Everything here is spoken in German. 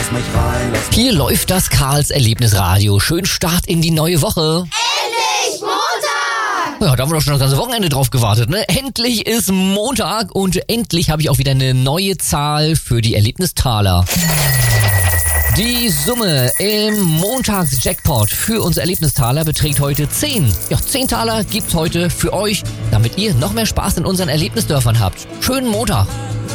lass mich rein. Hier läuft das Karls Erlebnisradio. Schön Start in die neue Woche. Endlich Montag! Ja, da haben wir doch schon das ganze Wochenende drauf gewartet, ne? Endlich ist Montag und endlich habe ich auch wieder eine neue Zahl für die Erlebnistaler. Die Summe im Montags-Jackpot für unsere Erlebnistaler beträgt heute 10. Ja, 10 Taler gibt's heute für euch, damit ihr noch mehr Spaß in unseren Erlebnisdörfern habt. Schönen Montag!